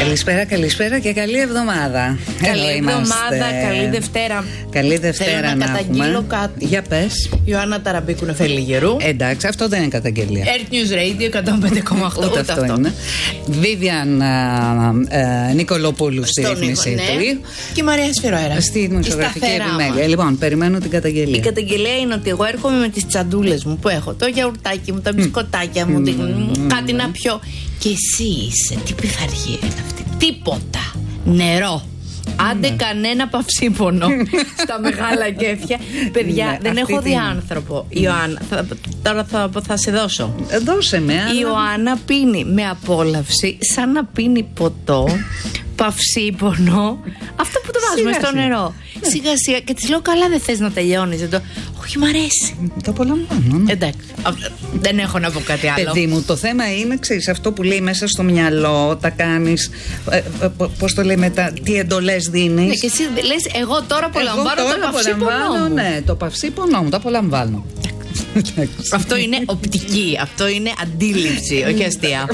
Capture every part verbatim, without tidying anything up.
Καλησπέρα, καλησπέρα και καλή εβδομάδα. Καλή Εδώ εβδομάδα, είμαστε. καλή Δευτέρα. Καλή Δευτέρα. Θέλω να, να καταγγείλω έχουμε. κάτι. Για πες. Ιωάννα Ταραμπίκου Νεφέλη Γερού. Εντάξει, αυτό δεν είναι καταγγελία. Earth News Radio εκατόν πέντε κόμμα οκτώ. Ούτε, Ούτε αυτό, αυτό είναι. Βίβιαν Νικολοπούλου στη ρύθμιση ναι. του. Και η Μαρία Σφυροέρα. Στη δημοσιογραφική επιμέλεια. Λοιπόν, περιμένω την καταγγελία. Η καταγγελία είναι ότι εγώ έρχομαι με τις τσαντούλες μου που έχω. Το γιαουρτάκι μου, τα μπισκοτάκια μου, mm. κάτι να πιω. Και εσύ είσαι. Τι πειθαρχία είναι αυτή. Τίποτα. Νερό. Άντε mm. κανένα παυσίπονο στα μεγάλα κέφια. Παιδιά, δεν έχω δει άνθρωπο. Mm. Ιωάννα, θα, τώρα θα, θα σε δώσω. Δώσε με. Η Ιωάννα πίνει με απόλαυση, σαν να πίνει ποτό, παυσίπονο. Αυτό που το βάζουμε στο νερό. Ναι. Σιγά σιγά. Και τη λέω, καλά, δεν θες να τελειώνεις. Το... Όχι, μ' αρέσει. Το απολαμβάνω. Ναι. Εντάξει. Δεν έχω να πω κάτι άλλο. Παιδί μου, το θέμα είναι, ξέρεις, αυτό που λέει μέσα στο μυαλό, τα κάνεις. Ε, ε, Πώς το λέμε, τα, τι εντολές δίνεις. Ναι, και εσύ λες, εγώ τώρα απολαμβάνω το παυσίπονο μου. Ναι, το παυσίπονο μου, το απολαμβάνω. Αυτό είναι οπτική. Αυτό είναι αντίληψη, όχι αστεία.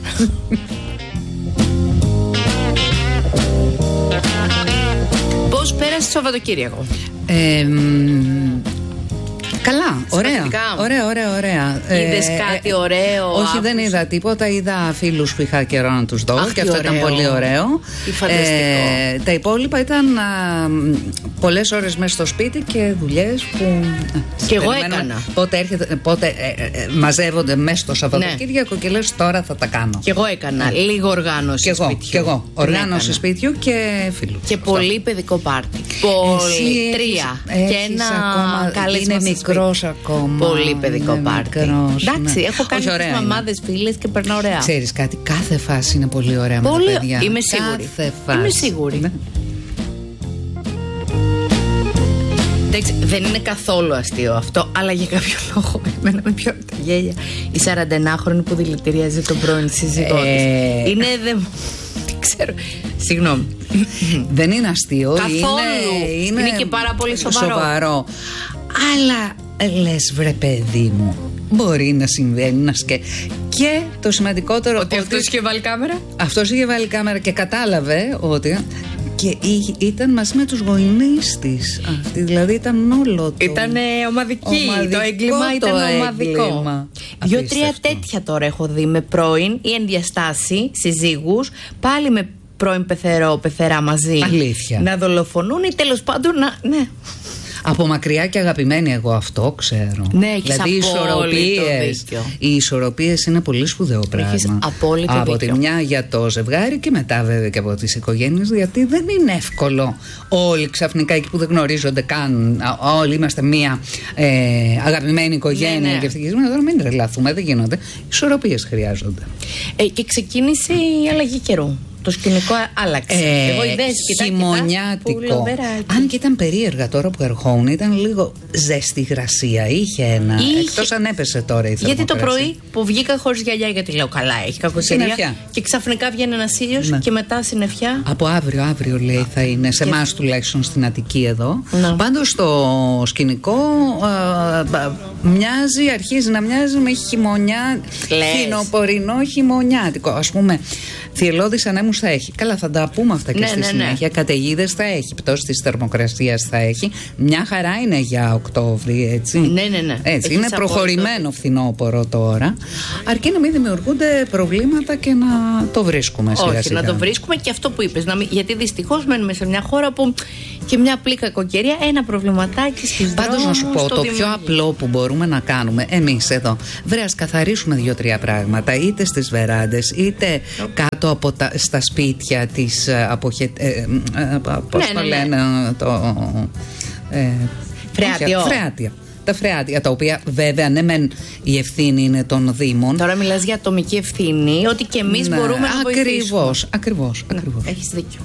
Πώς πέρασε το Σαββατοκύριακο? Ε, Καλά, ωραία. Ωραία, ωραία, ωραία. Είδες ε, κάτι ε, ωραίο? Όχι, άκουσα. Δεν είδα τίποτα. Είδα φίλους που είχα καιρό να τους δω. Αχ, και αυτό ωραίο. Ήταν πολύ ωραίο. Τι φανταστικό. Ε, τα υπόλοιπα ήταν α, πολλές ώρες μέσα στο σπίτι και δουλειές που. Και εγώ έκανα. Πότε, έρχεται, πότε ε, ε, μαζεύονται μέσα στο Σαββατοκύριακο, ναι. Και λες τώρα θα τα κάνω. Και εγώ έκανα. Ναι. Λίγο οργάνωση και εγώ, σπιτιού. Και εγώ. Οργάνωση σπιτιού και φίλου. Και αυτό. Πολύ παιδικό πάρτι. Πολύ. Τρία. Έχεις, και ένα κάλεσμα. Είναι μικρός ακόμα. Πολύ παιδικό πάρτι. Εντάξει, ναι. έχω κάνει τις μαμάδες φίλες και περνάω ωραία. Ξέρεις κάτι, κάθε φάση είναι πολύ ωραία πολύ... με τα παιδιά. Είμαι σίγουρη. Κάθε φάση. Είμαι σίγουρη. Ναι. Εντάξει, δεν είναι καθόλου αστείο αυτό, αλλά για κάποιο λόγο εμένα με πιάνει τα γέλια. Η σαραντενάχρονη που δηλητηριάζει τον πρώην σύζυγό της. Ε... Είναι δε... δεν ξέρω. Συγγνώμη. Δεν είναι αστείο. Καθόλου. Είναι, είναι... είναι και πάρα πολύ σοβαρό. σοβαρό. Αλλά λες, βρε παιδί μου, μπορεί να συμβαίνει να σκε... Και το σημαντικότερο ότι, ότι αυτός είχε βάλει κάμερα. Αυτός είχε βάλει κάμερα και κατάλαβε ότι και ήταν μαζί με τους γονείς της. Αυτή, δηλαδή ήταν όλο το... Ήταν ομαδική, ομαδικό, το έγκλημα ήταν το ομαδικό. Δύο-τρία τέτοια τώρα έχω δει με πρώην ή ενδιαστάση συζύγους, πάλι με πρώην πεθερό, πεθερά μαζί. Αλήθεια. Να δολοφονούν ή τέλος πάντων να... Ναι. Από μακριά και αγαπημένη εγώ αυτό ξέρω. Ναι, έχεις δηλαδή, ισορροπίες. Οι ισορροπίες είναι πολύ σπουδαίο πράγμα. Έχεις απόλυτο από δίκιο. τη μια για το ζευγάρι και μετά βέβαια και από τις οικογένειες, γιατί δεν είναι εύκολο όλοι ξαφνικά εκεί που δεν γνωρίζονται καν. Όλοι είμαστε μια ε, αγαπημένη οικογένεια, ναι, ναι. Και ευτυχισμένοι. Τώρα μην τρελαθούμε, δεν γίνονται. Ισορροπίες χρειάζονται. Ε, και ξεκίνησε η αλλαγή καιρού. Το σκηνικό άλλαξε. Ε, Εγώ ιδέες κοιτά, χειμωνιάτικο. Κοιτά, αν και ήταν περίεργα τώρα που ερχόμουν, ήταν λίγο ζέστη υγρασία. Είχε ένα. Είχε... Εκτός αν έπεσε τώρα η θερμοκρασία. Γιατί το πρωί που βγήκα χωρίς γυαλιά, γιατί λέω καλά, έχει κακοσυνήθεια. Και ξαφνικά βγαίνει ένας ήλιος, ναι. Και μετά συννεφιά. Από αύριο, αύριο λέει θα είναι. Σε εμάς και... τουλάχιστον στην Αττική εδώ. Ναι. Πάντως το σκηνικό α, α, μοιάζει, αρχίζει να μοιάζει με χειμωνιά. Φθινοπορεινό χειμωνιάτικο. Ας πούμε. Θυελλώδεις ανέμους θα έχει. Καλά, θα τα πούμε αυτά και ναι, στη ναι, συνέχεια. Ναι. Καταιγίδες θα έχει. Πτώση της θερμοκρασίας θα έχει. Μια χαρά είναι για Οκτώβρη, έτσι. Ναι, ναι, ναι. Έτσι. Έχεις είναι προχωρημένο το... φθινόπωρο τώρα. Αρκεί να μην δημιουργούνται προβλήματα και να το βρίσκουμε σιγά Όχι, σιγά. να το βρίσκουμε και αυτό που είπες. Μην... Γιατί δυστυχώς μένουμε σε μια χώρα που και μια απλή κακοκαιρία, ένα προβληματάκι στις δρόμους. Πάντως να σου πω, το πιο απλό που μπορούμε να κάνουμε εμείς εδώ, βρε, ας καθαρίσουμε δύο-τρία πράγματα, είτε στις βεράντες, είτε κάτω από τα, στα σπίτια της αποχε... Ε, ε, πώς ναι, το ναι, λένε, ναι. Το... Ε, φρεάτιο. Φρεάτια. Τα φρεάτια, τα οποία βέβαια ναι μεν η ευθύνη είναι των Δήμων. Τώρα μιλάς για ατομική ευθύνη, ότι και εμείς ναι, μπορούμε να βοηθήσουμε. Ακριβώς, ακριβώς, ναι, ακριβώς. Έχεις δίκιο.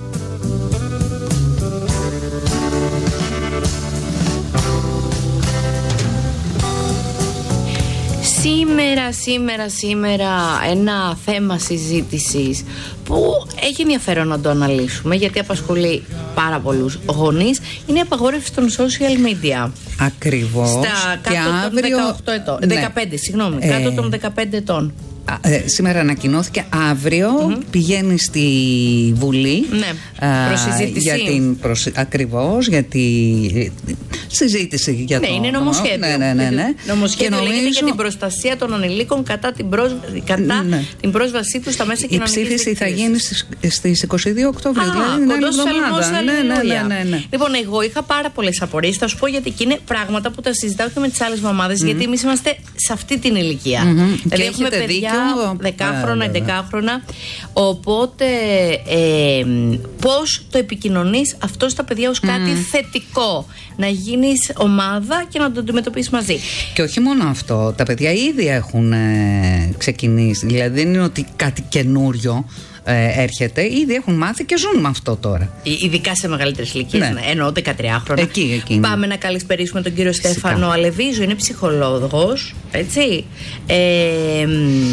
Σήμερα, σήμερα, σήμερα ένα θέμα συζήτησης που έχει ενδιαφέρον να το αναλύσουμε, γιατί απασχολεί πάρα πολλούς γονείς, είναι η απαγόρευση των social media. Ακριβώς. Στα κάτω και των αύριο... δεκαοκτώ ετών. Ναι. δεκαπέντε, συγγνώμη, ε... κάτω των δεκαπέντε ετών. ε, σήμερα ανακοινώθηκε αύριο mm-hmm. πηγαίνει στη Βουλή ναι. α, για την προσ... ακριβώς για τη συζήτηση για ναι, το... είναι νομοσχέδιο. Ναι, ναι, ναι, ναι. Νομοσχέδιο νομίζω... λέγεται για την προστασία των ανηλίκων κατά την, πρόσ... κατά ναι. την πρόσβασή τους στα μέσα κοινωνικής δικτύωσης. Η ψήφιση θα γίνει στις, στις είκοσι δύο Οκτωβρίου. Α, δηλαδή κοντός σαλμός, ναι, ναι, ναι, ναι, ναι. Λοιπόν, εγώ είχα πάρα πολλές απορίες. Θα σου πω γιατί και είναι πράγματα που τα συζητάω και με τις άλλες μαμάδες, mm-hmm. γιατί εμείς είμαστε σε αυτή την ηλικία. Mm-hmm. Δηλαδή και έχουμε παιδιά δίκιο, δεκάχρονα, έντεκάχρονα. Οπότε ε, πώς το επικοινωνείς αυτό στα παιδιά ως κάτι mm. θετικό. Να γίνεις ομάδα και να το αντιμετωπίσεις μαζί. Και όχι μόνο αυτό, τα παιδιά ήδη έχουν ε, ξεκινήσει. Δηλαδή δεν είναι ότι κάτι καινούριο ε, έρχεται, ήδη έχουν μάθει και ζουν με αυτό τώρα. Ειδικά σε μεγαλύτερες ηλικίες, ναι. εννοώ δεκατριάχρονα. Εκεί, εκεί. Πάμε να καλησπερίσουμε τον κύριο Φυσικά. Στέφανο Αλεβίζο, είναι ψυχολόγος, έτσι. Ε,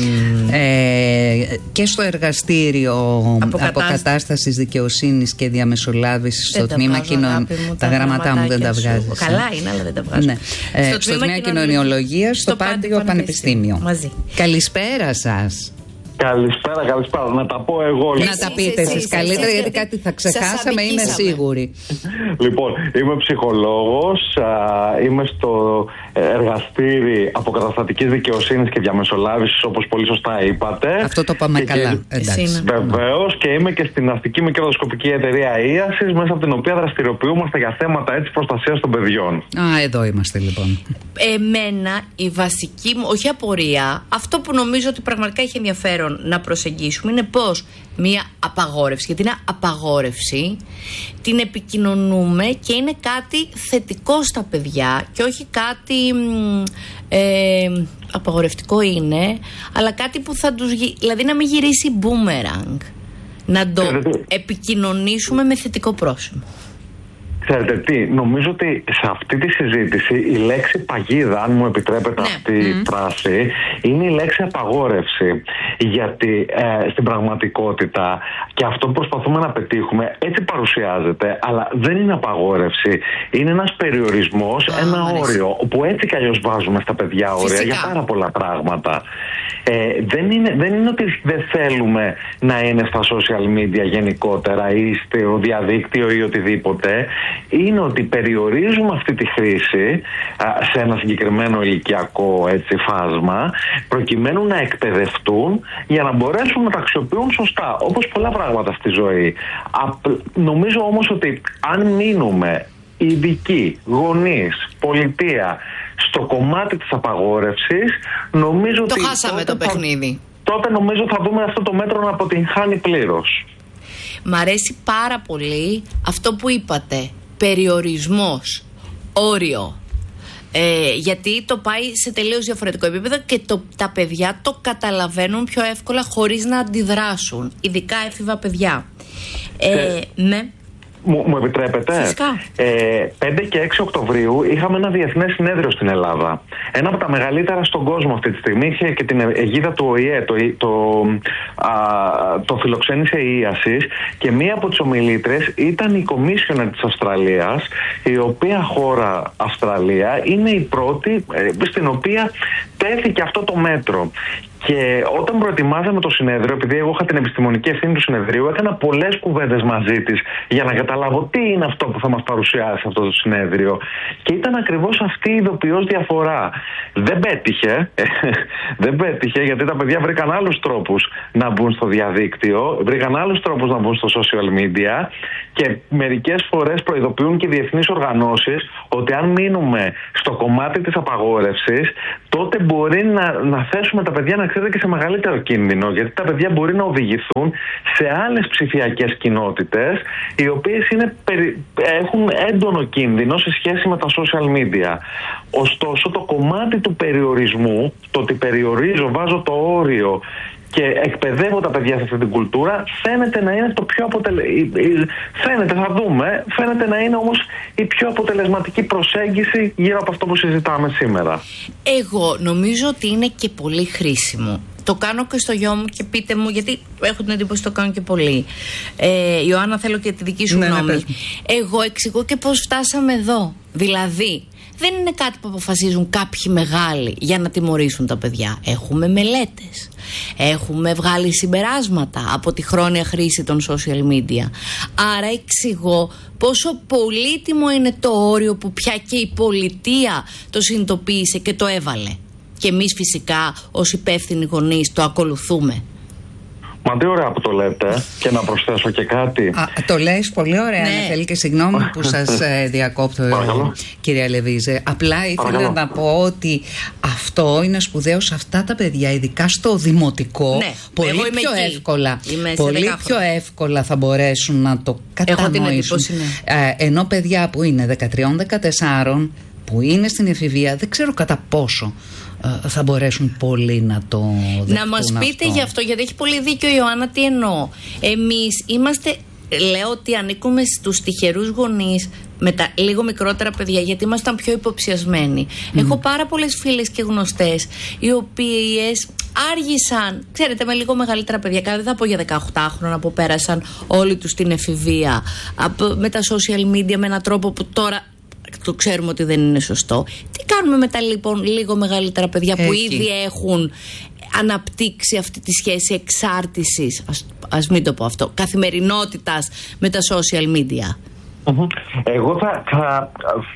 ε, και στο εργαστήριο Αποκατάσ... αποκατάστασης δικαιοσύνης και διαμεσολάβησης στο τμήμα κοινωνιολογίας. Τα γραμματά μου δεν τα βγάζεις. Καλά είναι, αλλά δεν τα βγάζω. Ναι. Ε, στο, στο τμήμα κοινωνιολογίας, στο, στο Πάντιο Πανεπιστήμιο. Μαζί. Καλησπέρα σας. Καλησπέρα, καλησπέρα. Να τα πω εγώ. Να τα πείτε εσείς καλύτερα, γιατί κάτι θα ξεχάσαμε, είμαι σίγουρη. Λοιπόν, είμαι ψυχολόγος, είμαι στο εργαστήρι αποκαταστατικής δικαιοσύνης και διαμεσολάβησης, όπως πολύ σωστά είπατε. Αυτό το πάμε και καλά. Βεβαίως, και είμαι και στην αστική με κερδοσκοπική εταιρεία Ίασης, μέσα από την οποία δραστηριοποιούμαστε για θέματα έτσι προστασίας των παιδιών. Α, εδώ είμαστε λοιπόν. Εμένα η βασική μου, όχι απορία, αυτό που νομίζω ότι πραγματικά έχει ενδιαφέρον να προσεγγίσουμε είναι πώς μία απαγόρευση, γιατί είναι απαγόρευση, την επικοινωνούμε και είναι κάτι θετικό στα παιδιά και όχι κάτι ε, απαγορευτικό είναι, αλλά κάτι που θα τους, δηλαδή να μην γυρίσει boomerang, να το επικοινωνήσουμε με θετικό πρόσημο. Ξέρετε τι, νομίζω ότι σε αυτή τη συζήτηση η λέξη παγίδα, αν μου επιτρέπετε ναι. αυτή η mm. φράση, είναι η λέξη απαγόρευση. Γιατί ε, στην πραγματικότητα, και αυτό που προσπαθούμε να πετύχουμε, έτσι παρουσιάζεται, αλλά δεν είναι απαγόρευση. Είναι ένας περιορισμός, oh, ένα oh, όριο, όπου έτσι κι αλλιώς βάζουμε στα παιδιά όρια Φυσικά. για πάρα πολλά πράγματα. Ε, δεν, είναι, δεν είναι ότι δεν θέλουμε να είναι στα social media γενικότερα ή στο διαδίκτυο ή οτιδήποτε. Είναι ότι περιορίζουμε αυτή τη χρήση α, σε ένα συγκεκριμένο ηλικιακό έτσι, φάσμα, προκειμένου να εκπαιδευτούν για να μπορέσουν να τα αξιοποιούν σωστά, όπως πολλά πράγματα στη ζωή. Α, νομίζω όμως ότι αν μείνουμε ειδικοί, γονείς, πολιτεία στο κομμάτι της απαγόρευσης, νομίζω το ότι χάσαμε το παιχνίδι. Θα, τότε νομίζω θα δούμε αυτό το μέτρο να αποτυγχάνει πλήρως. Μ' αρέσει πάρα πολύ αυτό που είπατε. Περιορισμός, όριο. Ε, γιατί το πάει σε τελείως διαφορετικό επίπεδο και το, τα παιδιά το καταλαβαίνουν πιο εύκολα χωρίς να αντιδράσουν. Ειδικά έφηβα παιδιά. Ε, ναι. Μου, μου επιτρέπετε. Ε, πέντε και έξι Οκτωβρίου είχαμε ένα διεθνές συνέδριο στην Ελλάδα. Ένα από τα μεγαλύτερα στον κόσμο αυτή τη στιγμή. Είχε και την αιγίδα του Ο Η Ε. Το, το, α, το φιλοξένησε η Ίασης. Και μία από τις ομιλήτρες ήταν η Commissioner της Αυστραλίας, η οποία χώρα Αυστραλία είναι η πρώτη ε, στην οποία τέθηκε αυτό το μέτρο. Και όταν προετοιμάζαμε το συνέδριο, επειδή εγώ είχα την επιστημονική ευθύνη του συνεδρίου, έκανα πολλές κουβέντες μαζί της για να καταλάβω τι είναι αυτό που θα μας παρουσιάσει αυτό το συνέδριο. Και ήταν ακριβώς αυτή η ειδοποιώς διαφορά. Δεν πέτυχε, δεν πέτυχε γιατί τα παιδιά βρήκαν άλλους τρόπους να μπουν στο διαδίκτυο, βρήκαν άλλους τρόπους να μπουν στο social media και μερικές φορές προειδοποιούν και διεθνείς οργανώσεις ότι αν μείνουμε στο κομμάτι της απαγόρευσης, τότε μπορεί να, να θέσουμε τα παιδιά να ξέρετε και σε μεγαλύτερο κίνδυνο, γιατί τα παιδιά μπορεί να οδηγηθούν σε άλλες ψηφιακές κοινότητες οι οποίες είναι, έχουν έντονο κίνδυνο σε σχέση με τα social media. Ωστόσο το κομμάτι του περιορισμού, το ότι περιορίζω, βάζω το όριο και εκπαιδεύω τα παιδιά σε αυτή την κουλτούρα, φαίνεται να είναι το πιο αποτελεσματικό. Φαίνεται, θα δούμε, φαίνεται να είναι όμως η πιο αποτελεσματική προσέγγιση γύρω από αυτό που συζητάμε σήμερα. Εγώ νομίζω ότι είναι και πολύ χρήσιμο. Το κάνω και στο γιο μου και πείτε μου, γιατί έχω την εντύπωση ότι το κάνω και πολύ. Ε, Ιωάννα, θέλω και τη δική σου ναι, γνώμη. Ναι, Εγώ εξηγώ και πώς φτάσαμε εδώ. Δηλαδή, δεν είναι κάτι που αποφασίζουν κάποιοι μεγάλοι για να τιμωρήσουν τα παιδιά. Έχουμε μελέτες, έχουμε βγάλει συμπεράσματα από τη χρόνια χρήση των social media. Άρα εξηγώ πόσο πολύτιμο είναι το όριο που πια και η πολιτεία το συνειδητοποίησε και το έβαλε. Και εμείς φυσικά ως υπεύθυνοι γονείς το ακολουθούμε. Μα τι ωραία που το λέτε, και να προσθέσω και κάτι. Α, το λες πολύ ωραία, ναι. Αν θέλει, και συγγνώμη που σας διακόπτω, κυρία Λεβίζε. Απλά ήθελα Παρακαλώ. να πω ότι αυτό είναι σπουδαίο σε αυτά τα παιδιά, ειδικά στο δημοτικό. Ναι, πολύ πιο εκεί. εύκολα πολύ πιο εύκολα θα μπορέσουν να το κατανοήσουν. Ναι. Ε, ενώ παιδιά που είναι δεκατρία δεκατέσσερα, που είναι στην εφηβεία, δεν ξέρω κατά πόσο θα μπορέσουν πολύ να το δεχτούν. Να μας πείτε αυτό. γι' αυτό, γιατί έχει πολύ δίκιο η Ιωάννα, τι εννοώ. Εμείς είμαστε, λέω ότι ανήκουμε στους τυχερούς γονείς με τα λίγο μικρότερα παιδιά, γιατί ήμασταν πιο υποψιασμένοι. Mm. Έχω πάρα πολλές φίλες και γνωστές, οι οποίες άργησαν, ξέρετε, με λίγο μεγαλύτερα παιδιά, δεν θα πω για δεκαοκτάχρονα που πέρασαν όλοι τους την εφηβεία, με τα social media, με έναν τρόπο που τώρα το ξέρουμε ότι δεν είναι σωστό. Τι κάνουμε με τα λοιπόν λίγο μεγαλύτερα παιδιά που Εκεί. ήδη έχουν αναπτύξει αυτή τη σχέση εξάρτησης, ας, ας μην το πω αυτό, καθημερινότητας με τα social media? Εγώ θα, θα,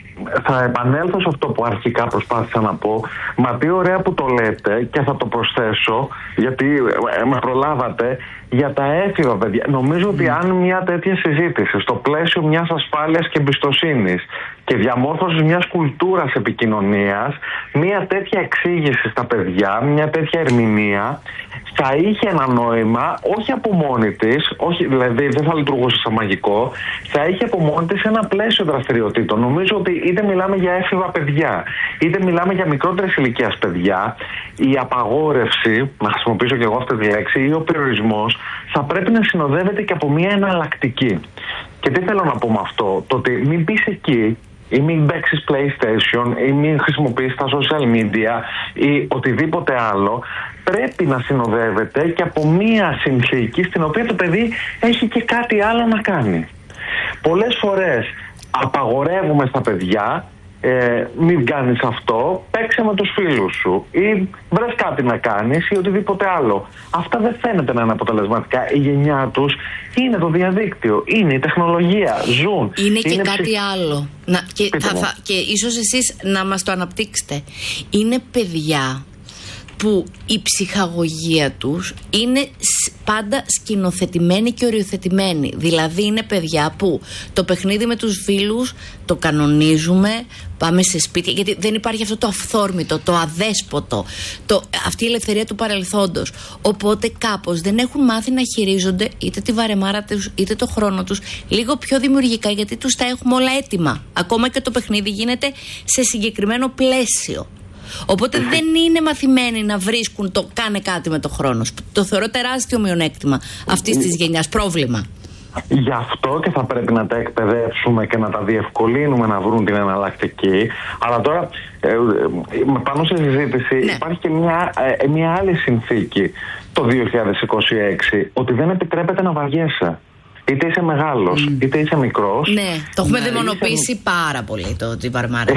θα επανέλθω σε αυτό που αρχικά προσπάθησα να πω. Μα τι ωραία που το λέτε, και θα το προσθέσω, γιατί με προλάβατε, για τα έφηβα παιδιά. Νομίζω mm. ότι αν μια τέτοια συζήτηση στο πλαίσιο μιας ασφάλειας και εμπιστοσύνης και διαμόρφωσης μιας κουλτούρας επικοινωνίας, μια τέτοια εξήγηση στα παιδιά, μια τέτοια ερμηνεία, θα είχε ένα νόημα, όχι από μόνη της, όχι, δηλαδή δεν θα λειτουργούσε σαν μαγικό, θα είχε από μόνη της ένα πλαίσιο δραστηριοτήτων. Νομίζω ότι είτε μιλάμε για έφηβα παιδιά, είτε μιλάμε για μικρότερης ηλικίας παιδιά, η απαγόρευση, να χρησιμοποιήσω και εγώ αυτή τη λέξη, ή ο περιορισμός, θα πρέπει να συνοδεύεται και από μια εναλλακτική. Και τι θέλω να πω με αυτό? Το ότι μην πεις εκεί, ή μην παίξεις PlayStation, ή μην χρησιμοποιήσεις τα social media ή οτιδήποτε άλλο, πρέπει να συνοδεύεται και από μία συνθήκη στην οποία το παιδί έχει και κάτι άλλο να κάνει. Πολλές φορές απαγορεύουμε στα παιδιά, ε, μην κάνεις αυτό, παίξε με τους φίλους σου ή βρες κάτι να κάνεις ή οτιδήποτε άλλο. Αυτά δεν φαίνεται να είναι αποτελεσματικά. Η γενιά τους είναι το διαδίκτυο, είναι η τεχνολογία, ζουν. Είναι και είναι κάτι ψυχ... άλλο να, και, θα, θα, και ίσως εσείς να μας το αναπτύξετε. Είναι παιδιά που η ψυχαγωγία τους είναι πάντα σκηνοθετημένη και οριοθετημένη. Δηλαδή είναι παιδιά που το παιχνίδι με τους φίλους το κανονίζουμε, πάμε σε σπίτια, γιατί δεν υπάρχει αυτό το αυθόρμητο, το αδέσποτο, το, αυτή η ελευθερία του παρελθόντος. Οπότε κάπως δεν έχουν μάθει να χειρίζονται είτε τη βαρεμάρα τους είτε το χρόνο τους λίγο πιο δημιουργικά, γιατί τους τα έχουμε όλα έτοιμα. Ακόμα και το παιχνίδι γίνεται σε συγκεκριμένο πλαίσιο. Οπότε δεν είναι μαθημένοι να βρίσκουν το κάνε κάτι με το χρόνο. Το θεωρώ τεράστιο μειονέκτημα αυτής της γενιάς, πρόβλημα. Γι' αυτό και θα πρέπει να τα εκπαιδεύσουμε και να τα διευκολύνουμε να βρουν την εναλλακτική. Αλλά τώρα, ε, ε, πάνω στη συζήτηση, ναι. υπάρχει και μια, ε, μια άλλη συνθήκη το δύο χιλιάδες είκοσι έξι, ότι δεν επιτρέπεται να βαριέσαι. Είτε είσαι μεγάλος, mm. είτε είσαι μικρός. Ναι, το έχουμε ναι, δαιμονοποιήσει είσαι... πάρα πολύ το τζιβαρμάρι.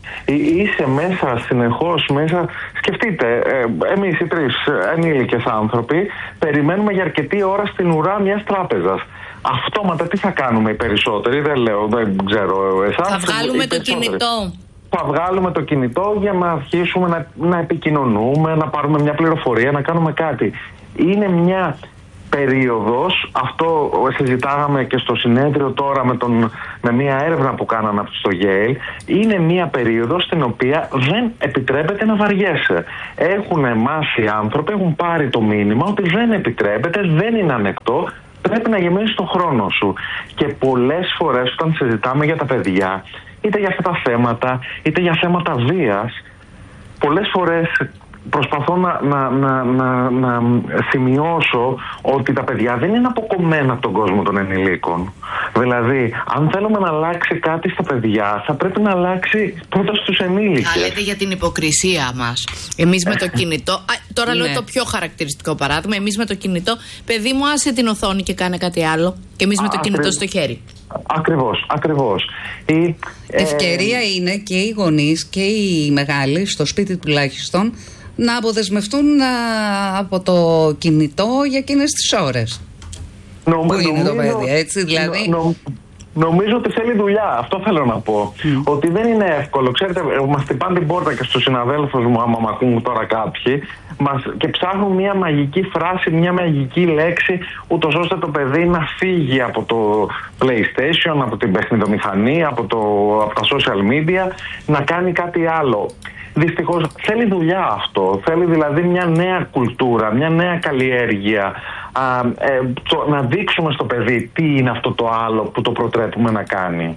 Είσαι μέσα συνεχώς, μέσα. Σκεφτείτε, ε, εμείς οι τρεις ενήλικες άνθρωποι περιμένουμε για αρκετή ώρα στην ουρά μιας τράπεζας. Αυτόματα τι θα κάνουμε οι περισσότεροι, δεν λέω, δεν ξέρω εσάς. Θα βγάλουμε το κινητό. Θα βγάλουμε το κινητό για να αρχίσουμε να, να επικοινωνούμε, να πάρουμε μια πληροφορία, να κάνουμε κάτι. Είναι μια περίοδος, αυτό συζητάγαμε και στο συνέδριο τώρα με, τον, με μια έρευνα που κάναμε στο Yale, είναι μια περίοδος στην οποία δεν επιτρέπεται να βαριέσαι. Έχουν μάθει οι άνθρωποι, έχουν πάρει το μήνυμα ότι δεν επιτρέπεται, δεν είναι ανεκτό, πρέπει να γεμίσεις τον χρόνο σου. Και πολλές φορές όταν συζητάμε για τα παιδιά, είτε για αυτά τα θέματα, είτε για θέματα βίας, πολλές φορές προσπαθώ να, να, να, να, να σημειώσω ότι τα παιδιά δεν είναι αποκομμένα από τον κόσμο των ενηλίκων. Δηλαδή, αν θέλουμε να αλλάξει κάτι στα παιδιά, θα πρέπει να αλλάξει πρώτα στους ενήλικες. Α, λέτε για την υποκρισία μας. Εμείς με το κινητό. Α, τώρα λέω το πιο χαρακτηριστικό παράδειγμα. Εμείς με το κινητό, παιδί μου, άσε την οθόνη και κάνε κάτι άλλο. Και εμείς με το κινητό Ακρι... στο χέρι. Ακριβώς, ακριβώς. Η ευκαιρία ε... είναι και οι γονείς και οι μεγάλοι, στο σπίτι τουλάχιστον, να αποδεσμευτούν α, από το κινητό για εκείνες τις ώρες. Νομ, Πού είναι νομίζω, το παιδί, έτσι, δηλαδή. Νο, νο, νομίζω ότι θέλει δουλειά. Αυτό θέλω να πω. Mm. Ότι δεν είναι εύκολο. Ξέρετε, μας χτυπάνε την πόρτα και στους συναδέλφους μου, άμα μ' ακούν τώρα κάποιοι, μας, και ψάχνουν μια μαγική φράση, μια μαγική λέξη, ούτως ώστε το παιδί να φύγει από το PlayStation, από την παιχνιδομηχανή, από, το, από τα social media, να κάνει κάτι άλλο. Δυστυχώς θέλει δουλειά αυτό. Θέλει δηλαδή μια νέα κουλτούρα, μια νέα καλλιέργεια. Α, ε, το, να δείξουμε στο παιδί τι είναι αυτό το άλλο που το προτρέπουμε να κάνει.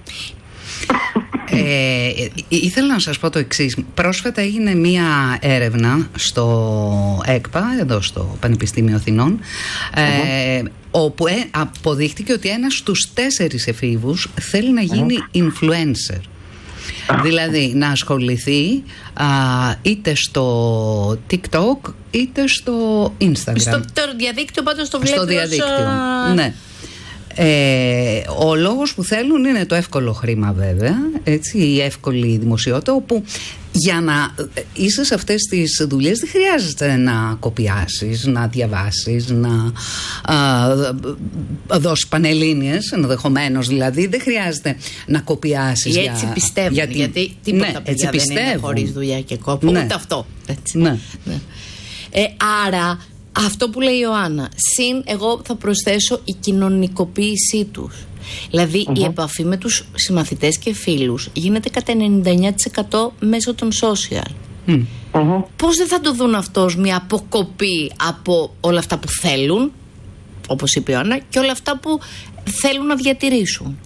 Ε, ήθελα να σας πω το εξής. Πρόσφατα έγινε μία έρευνα στο ΕΚΠΑ, εδώ στο Πανεπιστήμιο Αθηνών, ε, mm-hmm. όπου ε, αποδείχτηκε ότι ένας στους τέσσερις εφήβους θέλει να γίνει mm-hmm. influencer. Δηλαδή να ασχοληθεί α, είτε στο TikTok είτε στο Instagram. Στο διαδίκτυο πάντως το βλέπω. Στο διαδίκτυο, α... ναι. Ε, ο λόγος που θέλουν είναι το εύκολο χρήμα βέβαια, έτσι, η εύκολη δημοσιότητα, όπου για να είσαι σε αυτές τις δουλειές δεν χρειάζεται να κοπιάσεις, να διαβάσεις, να α, δώσεις πανελλήνιες ενδεχομένως, δηλαδή δεν χρειάζεται να κοπιάσεις. Ή έτσι για, πιστεύουν, για την... γιατί τίποτα ναι, παιδιά δεν είναι χωρίς δουλειά και κόπο, ναι. Ούτε αυτό έτσι. Ναι. Ναι. Ε, άρα αυτό που λέει η Ιωάννα, συν εγώ θα προσθέσω η κοινωνικοποίησή τους. Δηλαδή mm-hmm. η επαφή με τους συμμαθητές και φίλους γίνεται κατά ενενήντα εννέα τοις εκατό μέσω των social. Mm-hmm. Πώς δεν θα το δουν αυτός μια αποκοπή από όλα αυτά που θέλουν, όπως είπε η Ιωάννα, και όλα αυτά που θέλουν να διατηρήσουν?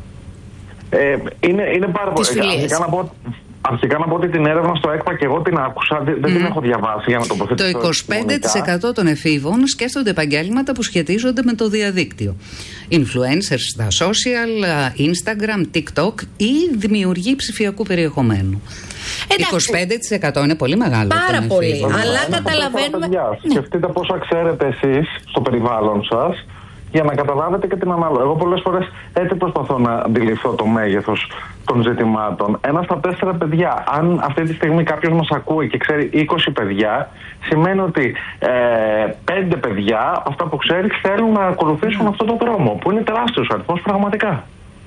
Ε, είναι, είναι πάρα πολύ. Αρχικά να πω ότι την έρευνα στο ΕΚΠΑ και εγώ την άκουσα, δεν mm. την έχω διαβάσει για να τοποθετήσω. Το είκοσι πέντε τοις εκατό των εφήβων σκέφτονται επαγγέλματα που σχετίζονται με το διαδίκτυο. Influencers στα social, Instagram, TikTok ή δημιουργοί ψηφιακού περιεχομένου. Εντάξει. είκοσι πέντε τοις εκατό είναι πολύ μεγάλο. Πάρα πολύ. Αλλά καταλαβαίνουμε. Ναι. Σκεφτείτε πόσα ξέρετε εσείς στο περιβάλλον σας, για να καταλάβετε και την ανάλογα. Εγώ πολλές φορές έτσι προσπαθώ να αντιληφθώ το μέγεθος των ζητημάτων. Ένα στα τέσσερα παιδιά, αν αυτή τη στιγμή κάποιος μας ακούει και ξέρει είκοσι παιδιά, σημαίνει ότι ε, πέντε παιδιά, αυτά που ξέρει, θέλουν να ακολουθήσουν αυτό το δρόμο, που είναι τεράστιος αριθμός πραγματικά.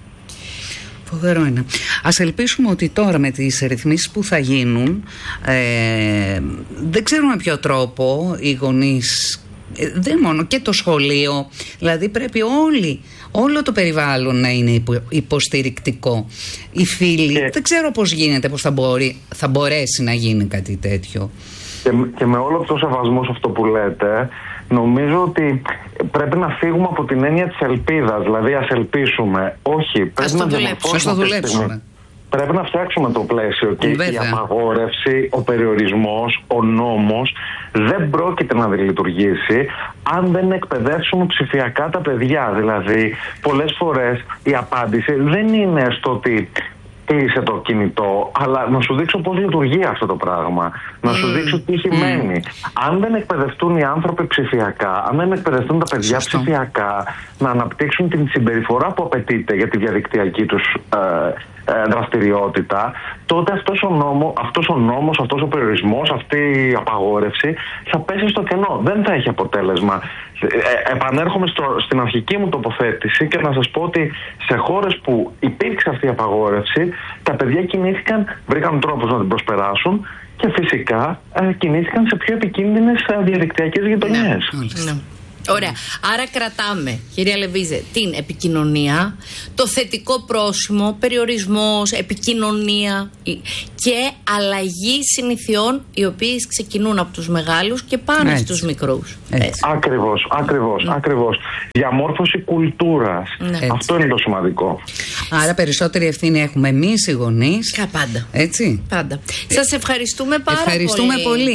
Φοβερό είναι. Ας ελπίσουμε ότι τώρα με τις ρυθμίσεις που θα γίνουν, ε, δεν ξέρουμε με ποιο τρόπο οι γονείς, δεν μόνο, και το σχολείο, δηλαδή πρέπει όλοι, όλο το περιβάλλον να είναι υποστηρικτικό. Οι φίλοι, και... δεν ξέρω πώς γίνεται, πώς θα, μπορεί, θα μπορέσει να γίνει κάτι τέτοιο. Και, και με όλο το σεβασμό σε αυτό που λέτε, νομίζω ότι πρέπει να φύγουμε από την έννοια της ελπίδας. Δηλαδή ας ελπίσουμε. Όχι, πρέπει ας να το δουλέψουμε. Ας το δουλέψουμε. Πρέπει να φτιάξουμε το πλαίσιο και Βέβαια. η απαγόρευση, ο περιορισμός, ο νόμος δεν πρόκειται να λειτουργήσει αν δεν εκπαιδεύσουμε ψηφιακά τα παιδιά. Δηλαδή, πολλές φορές η απάντηση δεν είναι στο ότι κλείσε το κινητό, αλλά να σου δείξω πώς λειτουργεί αυτό το πράγμα. Να σου δείξω τι σημαίνει. Mm. Αν δεν εκπαιδευτούν οι άνθρωποι ψηφιακά, αν δεν εκπαιδευτούν τα παιδιά Σωστό. ψηφιακά, να αναπτύξουν την συμπεριφορά που απαιτείται για τη διαδικτυακή τους ε, ε, δραστηριότητα, τότε αυτός ο, νόμο, αυτός ο νόμος, αυτός ο περιορισμός, αυτή η απαγόρευση θα πέσει στο κενό. Δεν θα έχει αποτέλεσμα. Ε, επανέρχομαι στο, στην αρχική μου τοποθέτηση και να σας πω ότι σε χώρες που υπήρξε αυτή η απαγόρευση, τα παιδιά κινήθηκαν, βρήκαν τρόπους να την προσπεράσουν και φυσικά ε, κινήθηκαν σε πιο επικίνδυνες ε, διαδικτυακές γειτονιές. Ναι. Ναι. Ωραία. Άρα κρατάμε, κυρία Λεβίζε, την επικοινωνία, το θετικό πρόσημο, περιορισμός, επικοινωνία και αλλαγή συνηθιών, οι οποίες ξεκινούν από τους μεγάλους και πάνε Έτσι. στους μικρούς. Έτσι. Ακριβώς, ακριβώς, mm. ακριβώς. Διαμόρφωση κουλτούρας. Ναι. Αυτό είναι το σημαντικό. Άρα περισσότερη ευθύνη έχουμε εμείς οι γονείς. Κα, πάντα. Έτσι. Πάντα. Σας ευχαριστούμε πάρα ευχαριστούμε πολύ. πολύ.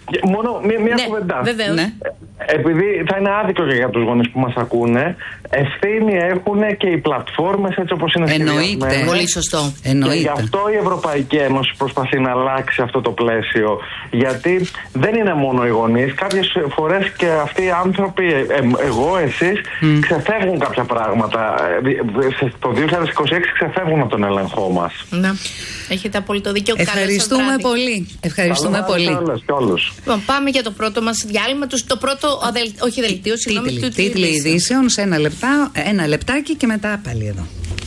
Μόνο μία, μία ναι, κουβεντά. Βεβαίως. Ναι. Επειδή θα είναι άδικο και για τους γονείς που μας ακούνε, ευθύνη έχουν και οι πλατφόρμες έτσι όπως είναι σχεδιασμένες. Εννοείται. Πολύ σωστό. Εννοείται. Και γι' αυτό η Ευρωπαϊκή Ένωση προσπαθεί να αλλάξει αυτό το πλαίσιο. Γιατί δεν είναι μόνο οι γονείς. Κάποιες φορές και αυτοί οι άνθρωποι, ε, ε, εγώ, εσείς, mm. ξεφεύγουν κάποια πράγματα. Το δύο χιλιάδες είκοσι έξι ξεφεύγουν από τον έλεγχό μας. Να. Έχετε απόλυτο δίκιο. Ευχαριστούμε πολύ. Ευχαριστούμε Καλό πολύ. Όλες και όλους. Λοιπόν, πάμε για το πρώτο μας διάλειμμα. Το πρώτο, αδελ, όχι δελτίο, συγγνώμη, τίτλοι ειδήσεων σε ένα, λεπτά, ένα λεπτάκι και μετά πάλι εδώ.